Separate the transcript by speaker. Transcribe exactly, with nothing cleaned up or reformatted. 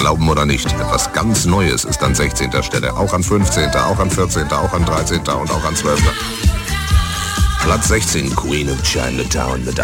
Speaker 1: Glauben oder nicht, etwas ganz Neues ist an sechzehnter Stelle. Auch an fünfzehnter, auch an vierzehnter, auch an dreizehnter und auch an zwölfter Platz sechzehn, Queen of Chinatown.